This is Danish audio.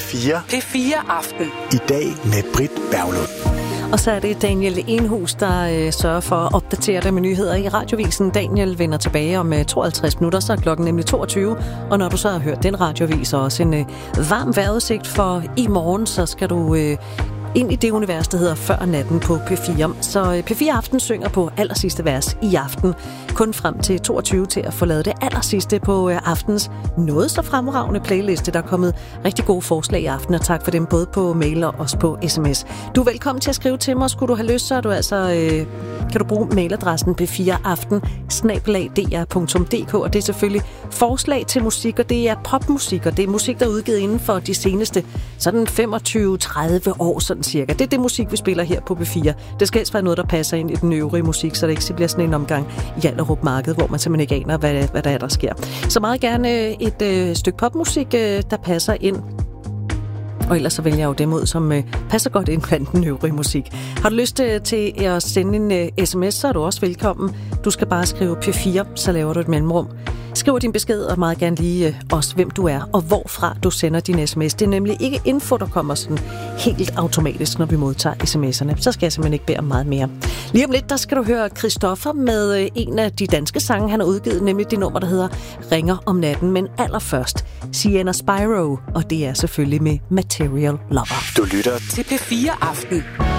P4. P4 Aften. I dag med Britt Berglund. Og så er det Daniel Enhus, der sørger for at opdatere dig med nyheder i Radiovisen. Daniel vender tilbage om 52 minutter, så er klokken nemlig 22. Og når du så har hørt den radiovis og også en varm vejrudsigt for i morgen, så skal du ind i det univers, der hedder Før natten på P4. Så P4 Aften synger på allersidste vers i aften. Kun frem til 22 til at få lavet det allersidste på aftens noget så fremragende playliste. Der er kommet rigtig gode forslag i aften, og tak for dem både på mail og også på sms. Du er velkommen til at skrive til mig. Skulle du have lyst, så er du kan du bruge mailadressen p4aften@dr.dk, og det er selvfølgelig forslag til musik, og det er popmusik, og det er musik, der er udgivet inden for de seneste sådan 25-30 år, sådan cirka. Det er det musik, vi spiller her på P4. Det skal helst være noget, der passer ind i den øvrige musik, så det ikke bliver sådan en omgang Hjallerup Marked, hvor man simpelthen ikke aner, hvad der sker. Så meget gerne et stykke popmusik, der passer ind. Og ellers så vælger jeg jo dem ud, som passer godt ind blandt den øvrige musik. Har du lyst til at sende en sms, så er du også velkommen. Du skal bare skrive P4, så laver du et mellemrum. Skriv din besked, og meget gerne lige også, hvem du er, og hvorfra du sender din sms. Det er nemlig ikke info, der kommer sådan helt automatisk, når vi modtager sms'erne. Så skal jeg simpelthen ikke bede om meget mere. Lige om lidt, der skal du høre Christoffer med en af de danske sange, han har udgivet, nemlig det nummer, der hedder Ringer om natten. Men allerførst, Sienna Spyro, og det er selvfølgelig med Material Lover. Du lytter til P4 Aften.